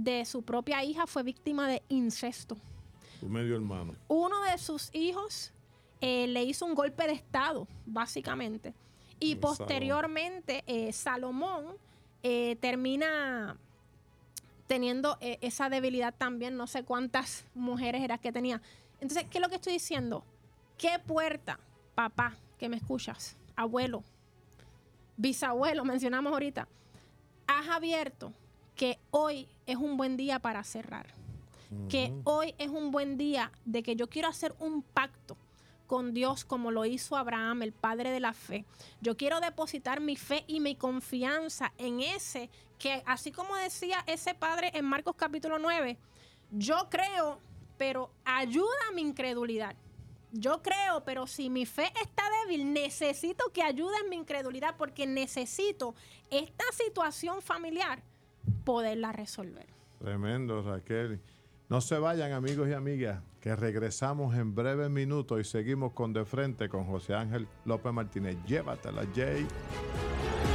de su propia hija fue víctima de incesto. Tu medio hermano. Uno de sus hijos le hizo un golpe de estado, básicamente. Y posteriormente Salomón termina teniendo esa debilidad también. No sé cuántas mujeres era que tenía. Entonces, ¿qué es lo que estoy diciendo? ¿Qué puerta, papá, que me escuchas, abuelo, bisabuelo, mencionamos ahorita, has abierto que hoy es un buen día para cerrar? Que hoy es un buen día de que yo quiero hacer un pacto con Dios como lo hizo Abraham, el padre de la fe. Yo quiero depositar mi fe y mi confianza en ese que, así como decía ese padre en Marcos capítulo 9, yo creo, pero ayuda a mi incredulidad. Yo creo, pero si mi fe está débil, necesito que ayude en mi incredulidad porque necesito esta situación familiar poderla resolver. Tremendo, Raquel. No se vayan, amigos y amigas, que regresamos en breves minutos y seguimos con De Frente con José Ángel López Martínez. Llévatela, Jay.